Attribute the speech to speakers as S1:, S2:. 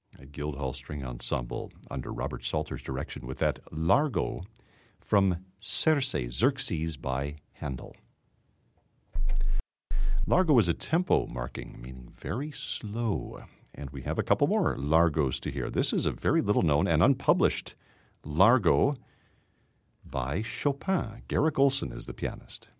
S1: a Guildhall String Ensemble under Robert Salter's direction with that Largo from Xerxes by Handel. Largo is a tempo marking, meaning very slow. And we have a couple more Largos to hear. This is a very little known and unpublished Largo by Chopin. Garrick Olson is the pianist.